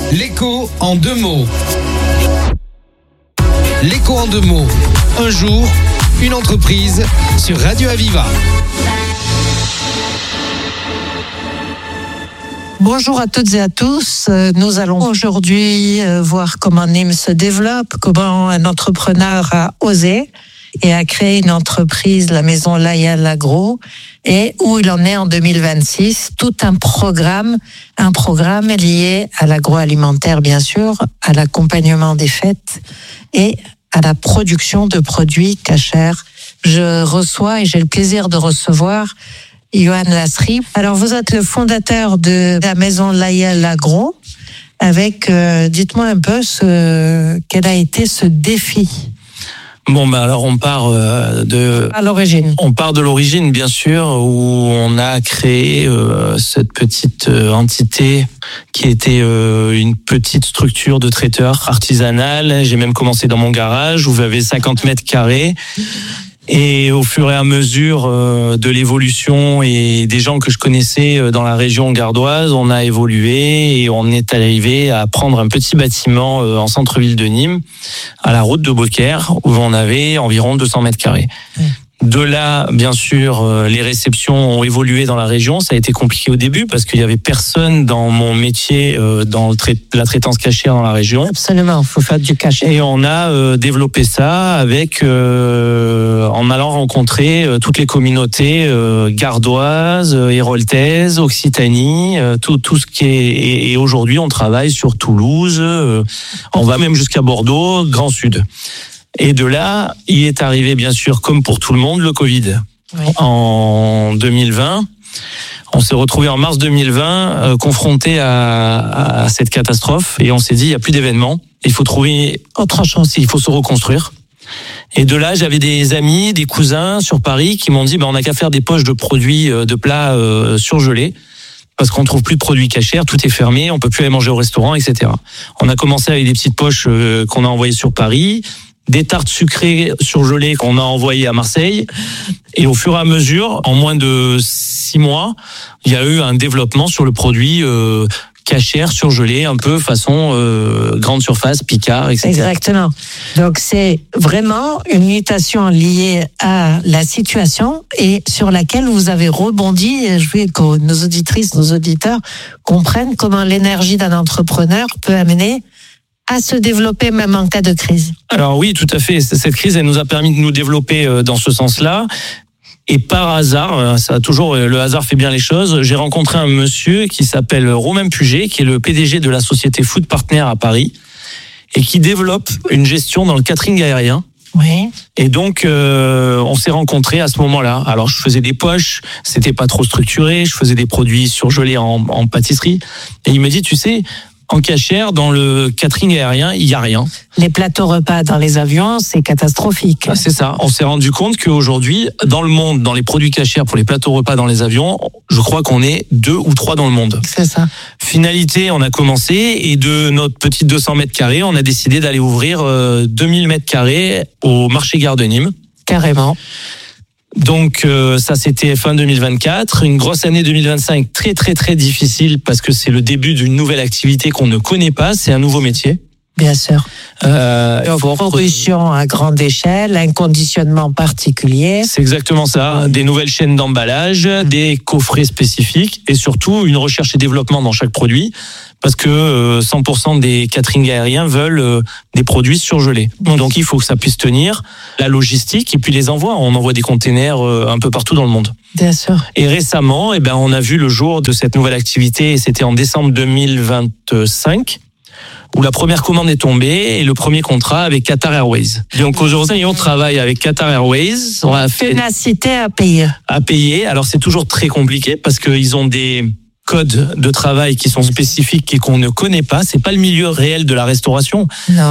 L'écho en 2 mots. L'écho en 2 mots. Un jour, une entreprise sur Radio Aviva. Bonjour à toutes et à tous. Nous allons aujourd'hui voir comment Nîmes se développe, comment un entrepreneur a osé et a créé une entreprise, la maison Layel Agro, et où il en est en 2026. Tout un programme lié à l'agroalimentaire, bien sûr, à l'accompagnement des fêtes et à la production de produits cachers. Je reçois et j'ai le plaisir de recevoir Johan Lasserie. Alors, vous êtes le fondateur de la maison Layel Agro. Avec, dites-moi un peu quel a été ce défi. Bon, alors on part à l'origine. On part de l'origine, bien sûr, où on a créé cette petite entité qui était une petite structure de traiteur artisanal. J'ai même commencé dans mon garage où j'avais 50 mètres carrés. Et au fur et à mesure de l'évolution et des gens que je connaissais dans la région gardoise, on a évolué et on est arrivé à prendre un petit bâtiment en centre-ville de Nîmes, à la route de Beaucaire, où on avait environ 200 mètres carrés. De là, bien sûr, les réceptions ont évolué dans la région. Ça a été compliqué au début parce qu'il y avait personne dans mon métier, dans la traitance cachère dans la région. Absolument, il faut faire du cachet. Et on a développé ça avec, en allant rencontrer toutes les communautés gardoises, héroltaises, Occitanie, tout ce qui est. Et aujourd'hui, on travaille sur Toulouse. On va même jusqu'à Bordeaux, Grand Sud. Et de là, il est arrivé, bien sûr, comme pour tout le monde, le Covid. Oui. En 2020, on s'est retrouvé en mars 2020 confronté à cette catastrophe et on s'est dit, il n'y a plus d'événements, il faut trouver autre chose, il faut se reconstruire. Et de là, j'avais des amis, des cousins sur Paris qui m'ont dit, on n'a qu'à faire des poches de produits, de plats surgelés. Parce qu'on trouve plus de produits cachers, tout est fermé, on peut plus aller manger au restaurant, etc. On a commencé avec des petites poches qu'on a envoyées sur Paris, des tartes sucrées surgelées qu'on a envoyées à Marseille. Et au fur et à mesure, en moins de 6 mois, il y a eu un développement sur le produit cachère, surgelé, un peu façon grande surface, Picard, etc. Exactement. Donc c'est vraiment une mutation liée à la situation et sur laquelle vous avez rebondi. Et je veux que nos auditrices, nos auditeurs comprennent comment l'énergie d'un entrepreneur peut amener à se développer même en cas de crise. Alors oui, tout à fait. Cette crise, elle nous a permis de nous développer dans ce sens-là. Et par hasard, ça a toujours, le hasard fait bien les choses, j'ai rencontré un monsieur qui s'appelle Romain Puget, qui est le PDG de la société Food Partner à Paris, et qui développe une gestion dans le catering aérien. Oui. Et donc, on s'est rencontrés à ce moment-là. Alors, je faisais des poches, c'était pas trop structuré, je faisais des produits surgelés en pâtisserie. Et il me dit, tu sais, en cachère, dans le catering aérien, il n'y a rien. Les plateaux repas dans les avions, c'est catastrophique. C'est ça. On s'est rendu compte qu'aujourd'hui, dans le monde, dans les produits cachers pour les plateaux repas dans les avions, je crois qu'on est 2 ou 3 dans le monde. C'est ça. Finalité, on a commencé et de notre petite 200 mètres carrés, on a décidé d'aller ouvrir 2000 mètres carrés au marché Gare de Nîmes. Carrément. Donc ça c'était fin 2024, une grosse année 2025 très très très difficile parce que c'est le début d'une nouvelle activité qu'on ne connaît pas, c'est un nouveau métier. Bien sûr. Production à grande échelle, un conditionnement particulier. C'est exactement ça. Des nouvelles chaînes d'emballage, des coffrets spécifiques et surtout une recherche et développement dans chaque produit parce que 100% des catering aériens veulent des produits surgelés. Donc il faut que ça puisse tenir la logistique et puis les envois. On envoie des containers un peu partout dans le monde. Bien sûr. Et récemment, on a vu le jour de cette nouvelle activité et c'était en décembre 2025. Où la première commande est tombée et le premier contrat avec Qatar Airways. Donc aujourd'hui, on travaille avec Qatar Airways. On a fait ténacité à payer. À payer. Alors c'est toujours très compliqué parce qu'ils ont des codes de travail qui sont spécifiques et qu'on ne connaît pas. C'est pas le milieu réel de la restauration. Non,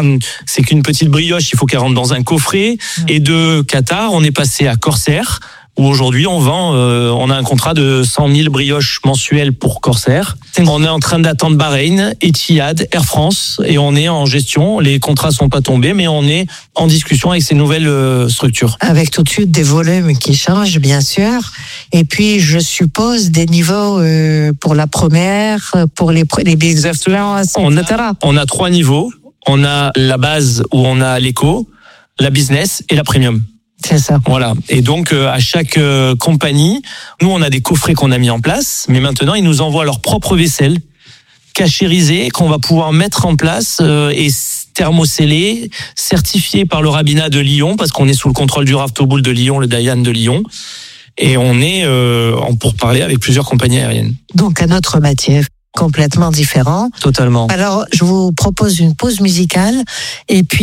c'est qu'une petite brioche, il faut qu'elle rentre dans un coffret. Et de Qatar, on est passé à Corsair. où aujourd'hui on vend, on a un contrat de 100 000 brioches mensuelles pour Corsair. On est en train d'attendre Bahreïn, Etihad, Air France, et on est en gestion. Les contrats sont pas tombés, mais on est en discussion avec ces nouvelles structures. Avec tout de suite des volumes qui changent, bien sûr. Et puis, je suppose des niveaux pour la première, pour les big influences, etc. On a 3 niveaux. On a la base où on a l'éco, la business et la premium. C'est ça. Voilà. Et donc, à chaque compagnie, nous, on a des coffrets qu'on a mis en place, mais maintenant, ils nous envoient leur propre vaisselle cachérisée qu'on va pouvoir mettre en place et thermoscellée, certifiée par le rabbinat de Lyon, parce qu'on est sous le contrôle du Rav Toboul de Lyon, le Dayan de Lyon. Et on est en pourparlers avec plusieurs compagnies aériennes. Donc, un autre métier complètement différent. Totalement. Alors, je vous propose une pause musicale et puis